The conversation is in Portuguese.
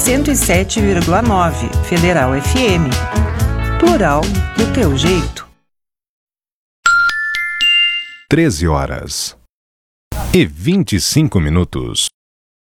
107,9 Federal FM. Plural do teu jeito. 13h25.